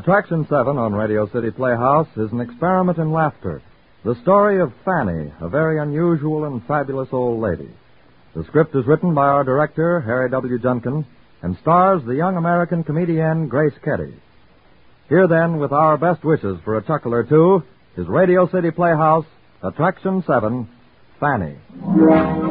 Attraction 7 on Radio City Playhouse is an experiment in laughter. The story of Fanny, a very unusual and fabulous old lady. The script is written by our director, Harry W. Junkin, and stars the young American comedienne Grace Kelly. Here then, with our best wishes for a chuckle or two, is Radio City Playhouse, Attraction 7, Fanny.